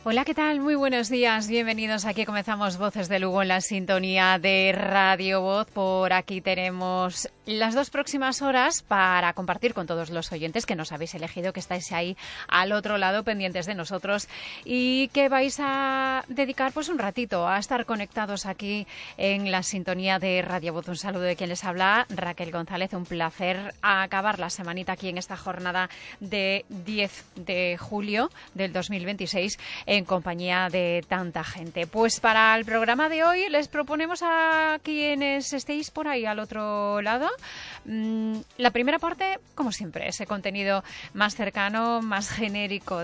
Hola, ¿qué tal? Muy buenos días. Bienvenidos. Aquí comenzamos Voces de Lugo en la sintonía de Radio Voz. Por aquí tenemos las 2 próximas horas para compartir con todos los oyentes que nos habéis elegido, que estáis ahí al otro lado pendientes de nosotros y que vais a dedicar pues un ratito a estar conectados aquí en la sintonía de Radio Voz. Un saludo de quien les habla, Raquel González. Un placer acabar la semanita aquí en esta jornada de 10 de julio del 2026 en compañía de tanta gente. Pues para el programa de hoy les proponemos a quienes estéis por ahí al otro lado la primera parte, como siempre, ese contenido más cercano, más genérico